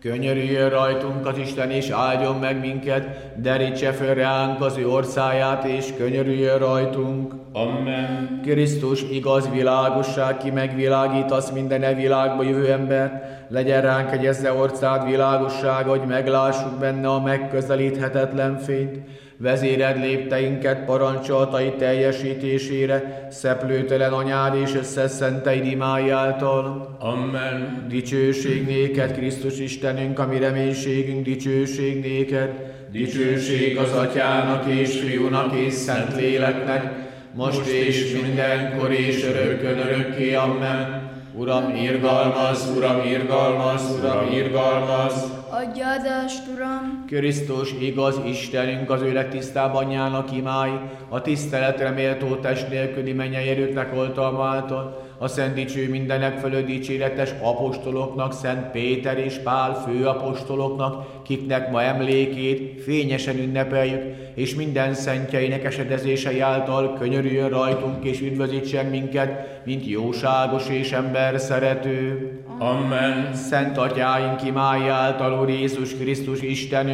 Könyörüljön rajtunk az Isten, és áldjon meg minket, derítse föl ránk az ő orszáját, és könyörüljön rajtunk. Amen. Krisztus, igaz világosság, ki megvilágítasz minden világba jövő embert, legyen ránk egy ezze orcád világosság, hogy meglássuk benne a megközelíthetetlen fényt. Vezéred lépteinket parancsoltai teljesítésére, szeplőtelen anyád és összeszenteid imái által. Amen. Dicsőség néked, Krisztus Istenünk, ami reménységünk, dicsőség néked. Dicsőség az Atyának és Fiúnak és Szentléleknek, most és mindenkor és örökkön örökké. Amen. Uram, irgalmaz, Uram, irgalmaz, Uram, irgalmaz. Adj áldást, Uram! Krisztus, igaz Istenünk, az ő legtisztább anyjának imái, a tiszteletre méltó test nélküli mennyei erőknek oltalma által, a szent dicső mindenek fölött dicséretes apostoloknak, Szent Péter és Pál főapostoloknak, kiknek ma emlékét fényesen ünnepeljük, és minden szentjeinek esedezései által könyörüljön rajtunk és üdvözítsen minket, mint jóságos és ember szerető. Amen. Szent Atyáink imái által, Úr Jézus Krisztus Istenünk,